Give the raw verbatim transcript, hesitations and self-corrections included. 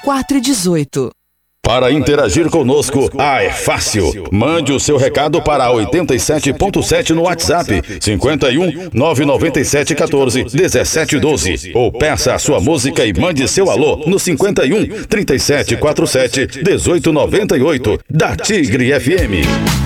quatro dezoito. Para interagir conosco, ah, é fácil. Mande o seu recado para oitenta e sete ponto sete no WhatsApp, cinquenta e um, nove nove sete, quatorze, dezessete, doze. Ou peça a sua música e mande seu alô no cinquenta e um, trinta e sete, quarenta e sete, dezoito, noventa e oito, da Tigre F M.